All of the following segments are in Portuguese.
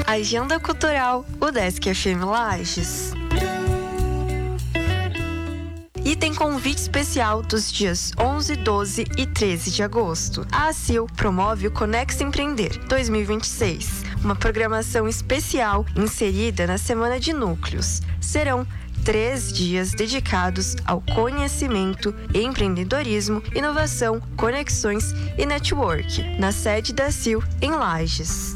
Agenda Cultural UDESC FM Lages. E tem convite especial dos dias 11, 12 e 13 de agosto. A ACIL promove o Conex Empreender 2026, uma programação especial inserida na Semana de Núcleos. Serão 3 dias dedicados ao conhecimento, empreendedorismo, inovação, conexões e network, na sede da ACIL em Lages.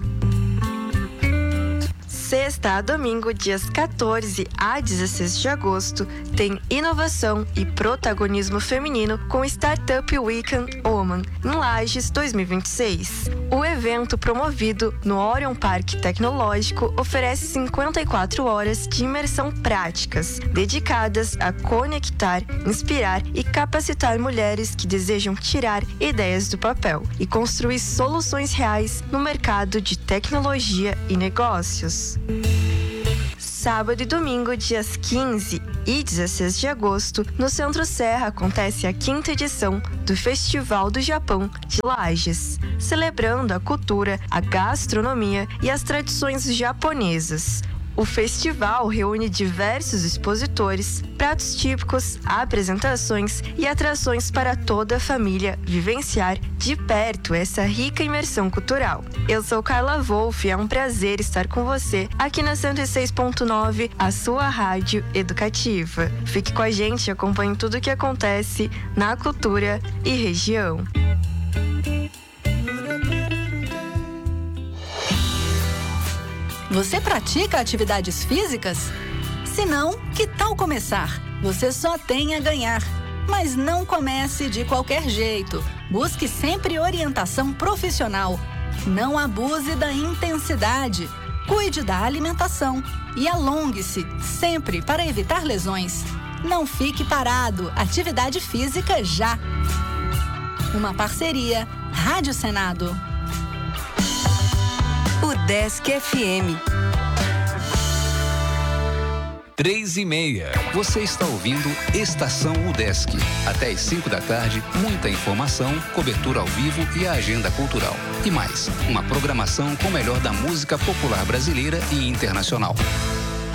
Sexta a domingo, dias 14 a 16 de agosto, tem inovação e protagonismo feminino com Startup Weekend Woman em Lages 2026. O evento, promovido no Orion Parque Tecnológico, oferece 54 horas de imersão práticas, dedicadas a conectar, inspirar e capacitar mulheres que desejam tirar ideias do papel e construir soluções reais no mercado de tecnologia e negócios. Sábado e domingo, dias 15 e 16 de agosto, no Centro Serra acontece a 5ª edição do Festival do Japão de Lages, celebrando a cultura, a gastronomia e as tradições japonesas. O festival reúne diversos expositores, pratos típicos, apresentações e atrações para toda a família vivenciar de perto essa rica imersão cultural. Eu sou Carla Wolff e é um prazer estar com você aqui na 106.9, a sua rádio educativa. Fique com a gente e acompanhe tudo o que acontece na cultura e região. Você pratica atividades físicas? Se não, que tal começar? Você só tem a ganhar. Mas não comece de qualquer jeito. Busque sempre orientação profissional. Não abuse da intensidade. Cuide da alimentação e alongue-se sempre para evitar lesões. Não fique parado. Atividade física já. Uma parceria Rádio Senado. UDESC FM 3h30. Você está ouvindo Estação UDESC. Até às 5 da tarde, muita informação, cobertura ao vivo e a agenda cultural. E mais, uma programação com o melhor da música popular brasileira e internacional.